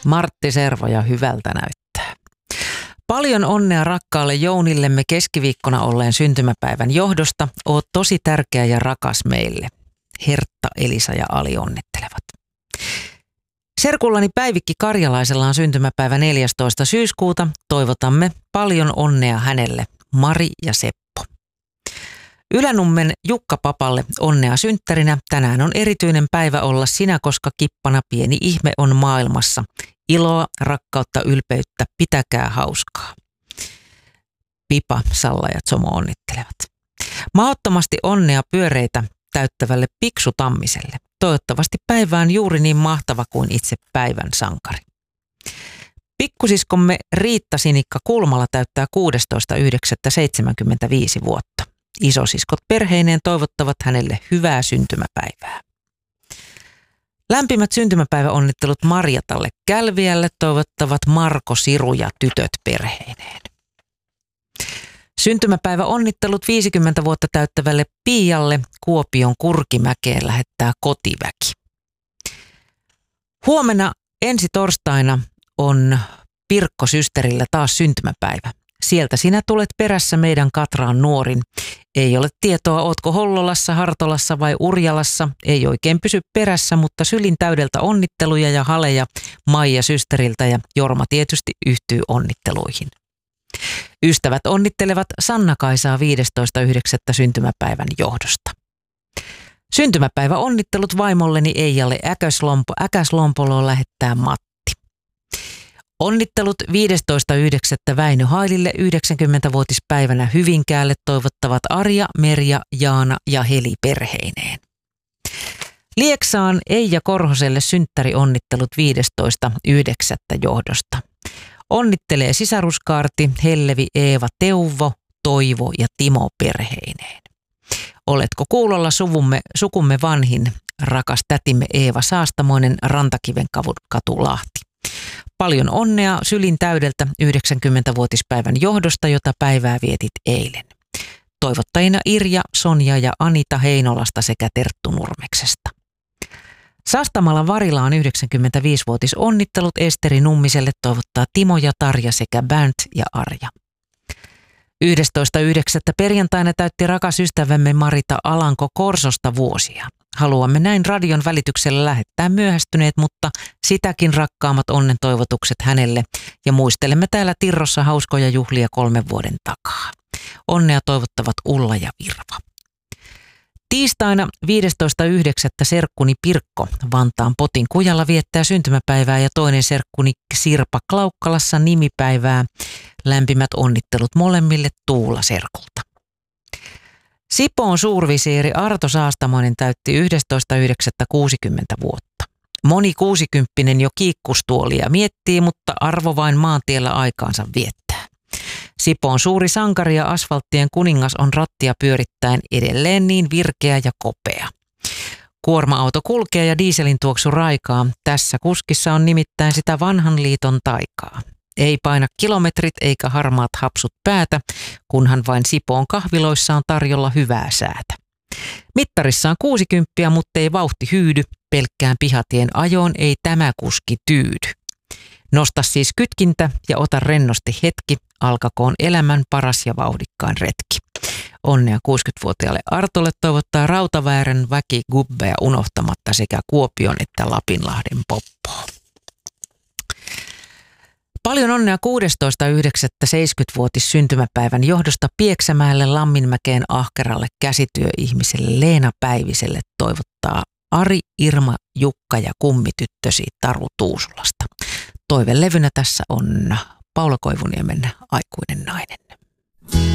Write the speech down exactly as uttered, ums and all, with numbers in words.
Martti Servoja hyvältä näyttää. Paljon onnea rakkaalle Jounillemme keskiviikkona olleen syntymäpäivän johdosta. Oot tosi tärkeä ja rakas meille. Hertta, Elisa ja Ali onnittelevat. Serkullani Päivikki Karjalaisella on syntymäpäivä neljästoista syyskuuta. Toivotamme paljon onnea hänelle, Mari ja Seppo. Ylänummen Jukka Papalle onnea synttärinä. Tänään on erityinen päivä olla sinä, koska kippana pieni ihme on maailmassa. Iloa, rakkautta, ylpeyttä, pitäkää hauskaa. Pipa, Salla ja Tsomo onnittelevat. Mahdottomasti onnea pyöreitä täyttävälle Piksu Tammiselle. Toivottavasti päivä on juuri niin mahtava kuin itse päivän sankari. Pikkusiskomme Riitta Sinikka Kulmala täyttää kuudestoista yhdeksättä seitsemänkymmentäviisi vuotta. Isosiskot perheineen toivottavat hänelle hyvää syntymäpäivää. Lämpimät syntymäpäiväonnittelut Marjatalle Kälviälle toivottavat Marko, Siru ja tytöt perheineen. Syntymäpäiväonnittelut viisikymmentä vuotta täyttävälle Piialle Kuopion Kurkimäkeen lähettää kotiväki. Huomenna ensi torstaina on Pirkko systerillä taas syntymäpäivä. Sieltä sinä tulet perässä meidän Katraan nuorin. Ei ole tietoa, ootko Hollolassa, Hartolassa vai Urjalassa. Ei oikein pysy perässä, mutta sylin täydeltä onnitteluja ja haleja Maija systeriltä ja Jorma tietysti yhtyy onnitteluihin. Ystävät onnittelevat Sanna-Kaisaa viidestoista yhdeksättä syntymäpäivän johdosta. Syntymäpäivä onnittelut vaimolleni Eijalle Äkäslompo, Äkäslompoloon lähettää Matti. Onnittelut viidestoista yhdeksättä Väinö Hailille yhdeksänkymmentävuotispäivänä Hyvinkäälle toivottavat Arja, Merja, Jaana ja Heli perheineen. Lieksaan Eija Korhoselle synttärionnittelut viidestoista yhdeksättä johdosta. Onnittelee sisaruskaarti Hellevi, Eeva, Teuvo, Toivo ja Timo perheineen. Oletko kuulolla suvumme, sukumme vanhin, rakas tätimme Eeva Saastamoinen, Rantakiven katu Lahti. Paljon onnea sylin täydeltä yhdeksänkymmentävuotispäivän johdosta, jota päivää vietit eilen. Toivottajina Irja, Sonja ja Anita Heinolasta sekä Terttu Nurmeksesta. Sastamalan Varila on yhdeksänkymmentäviisivuotis onnittelut Esteri Nummiselle toivottaa Timo ja Tarja sekä Bernt ja Arja. yhdestoista yhdeksättä perjantaina täytti rakas ystävämme Marita Alanko Korsosta vuosia. Haluamme näin radion välityksellä lähettää myöhästyneet, mutta sitäkin rakkaammat onnen toivotukset hänelle ja muistelemme täällä Tirrossa hauskoja juhlia kolmen vuoden takaa. Onnea toivottavat Ulla ja Virva. Tiistaina viidestoista yhdeksättä serkkuni Pirkko Vantaan Potin kujalla viettää syntymäpäivää ja toinen serkkuni Sirpa Klaukkalassa nimipäivää. Lämpimät onnittelut molemmille Tuula serkulta. Sipoon suurvisiiri Arto Saastamoinen täytti yhdestoista yhdeksättä kuusikymmentä vuotta. Moni kuusikymppinen jo kiikkustuolia miettii, mutta arvo vain maantiellä aikaansa viettää. Sipoon suuri sankari ja asfalttien kuningas on rattia pyörittäen edelleen niin virkeä ja kopea. Kuorma-auto kulkee ja dieselin tuoksu raikaa. Tässä kuskissa on nimittäin sitä vanhan liiton taikaa. Ei paina kilometrit eikä harmaat hapsut päätä, kunhan vain Sipoon kahviloissa on tarjolla hyvää säätä. Mittarissa on kuusikymmentä, mutta ei vauhti hyydy. Pelkkään pihatien ajoon ei tämä kuski tyydy. Nosta siis kytkintä ja ota rennosti hetki. Alkakoon elämän paras ja vauhdikkain retki. Onnea kuusikymmentävuotiaalle Artolle toivottaa Rautaväärän väki gubbeja unohtamatta sekä Kuopion että Lapinlahden poppoa. Paljon onnea kuudestoista yhdeksättä seitsemänkymmentävuotis syntymäpäivän johdosta Pieksämäelle, Lamminmäkeen, ahkeralle käsityöihmiselle Leena Päiviselle toivottaa Ari, Irma, Jukka ja kummityttösi Taru Tuusulasta. Toivelevynä tässä on Paula Koivuniemen Aikuinen nainen.